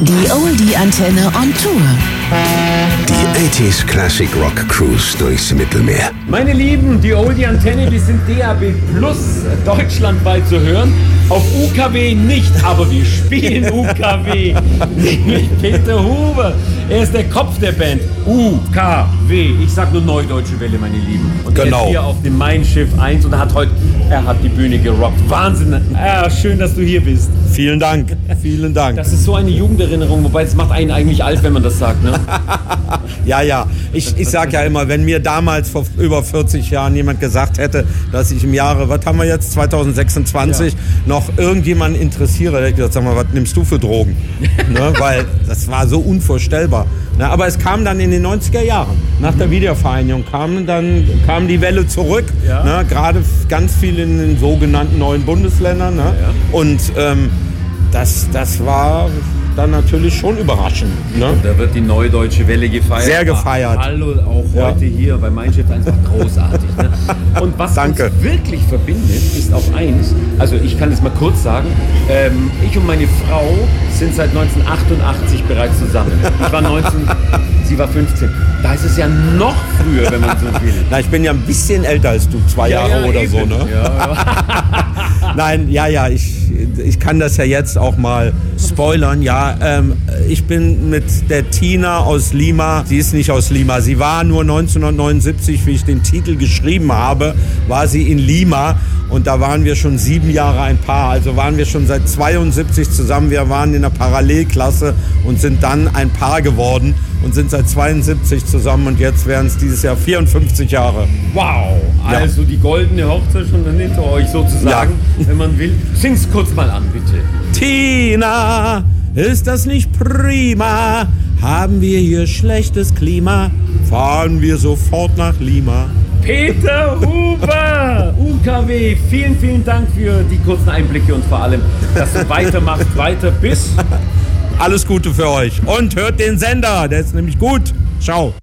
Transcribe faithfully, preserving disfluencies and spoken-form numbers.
Die Oldie-Antenne on Tour. Die achtziger Classic Rock Cruise durchs Mittelmeer. Meine Lieben, die Oldie-Antenne, die sind D A B Plus deutschlandweit zu hören. Auf U K W nicht, aber wir spielen U K W. Nämlich Peter Huber. Er ist der Kopf der Band. U K W. Ich sag nur Neudeutsche Welle, meine Lieben. Und genau. Er ist hier auf dem Mein Schiff eins und er hat heute, er hat die Bühne gerockt. Wahnsinn. Ja, schön, dass du hier bist. Vielen Dank, vielen Dank. Das ist so eine Jugenderinnerung, wobei es macht einen eigentlich alt, wenn man das sagt, ne? Ja, ja. Ich, ich sag ja immer, wenn mir damals vor über vierzig Jahren jemand gesagt hätte, dass ich im Jahre, was haben wir jetzt, zwanzig sechsundzwanzig, ja. noch irgendjemanden interessiere, hätte ich gesagt, sag mal, was nimmst du für Drogen? Ne? Weil das war so unvorstellbar. Ne? Aber es kam dann in den neunziger Jahren, nach der Wiedervereinigung, kam dann kam die Welle zurück. Ja. Ne? Gerade ganz viel in den sogenannten neuen Bundesländern. Ne? Ja. Und ähm, das, das war dann natürlich schon überraschend. Ne? Und da wird die Neudeutsche Welle gefeiert. Sehr gefeiert. Hallo, auch ja. heute hier bei Mein Schiff einfach großartig. Ne? Und was Danke. uns wirklich verbindet, ist auch eins, also ich kann es mal kurz sagen, ähm, ich und meine Frau sind seit neunzehnhundertachtundachtzig bereits zusammen. Ich war neunzehn, sie war fünfzehn. Da ist es ja noch früher, wenn man so will. Na, ich bin ja ein bisschen älter als du, zwei ja, Jahre ja, oder eben. so, ne? Ja, ja. Nein, ja, ja, ich, ich kann das ja jetzt auch mal spoilern, ja. Ähm, ich bin mit der Tina aus Lima, sie ist nicht aus Lima, sie war nur neunzehnhundertneunundsiebzig, wie ich den Titel geschrieben habe, war sie in Lima und da waren wir schon sieben Jahre ein Paar, also waren wir schon seit zweiundsiebzig zusammen, wir waren in der Parallelklasse und sind dann ein Paar geworden und sind seit zweiundsiebzig zusammen und jetzt wären es dieses Jahr vierundfünfzig Jahre. Wow, also ja. die goldene Hochzeit schon dann hinter euch sozusagen, ja. wenn man will. Sing's kurz mal an, bitte. Tina, ist das nicht prima? Haben wir hier schlechtes Klima? Fahren wir sofort nach Lima. Peter Huber, U K W, vielen, vielen Dank für die kurzen Einblicke und vor allem, dass du weitermachst, weiter bis... Alles Gute für euch und hört den Sender, der ist nämlich gut. Ciao.